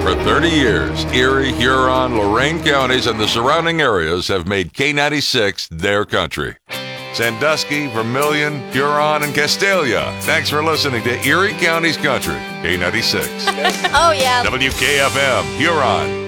For 30 years, Erie, Huron, Lorain counties, and the surrounding areas have made K96 their country. Sandusky, Vermilion, Huron, and Castalia. Thanks for listening to Erie County's Country, K96. Oh, yeah. WKFM, Huron.